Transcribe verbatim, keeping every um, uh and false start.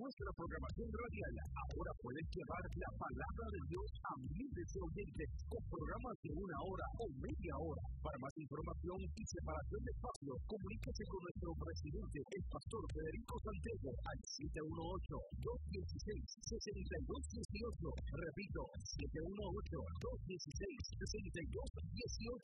nuestra programación radial. Ahora puedes llevar la palabra de Dios a miles de oyentes con programas de una hora o media hora. Para más información y separación de espacio, comuníquese con nuestro presidente, el pastor Federico Santiago, al siete uno ocho, dos uno seis, seis dos uno ocho. Repito, siete uno ocho, dos uno seis, seis dos uno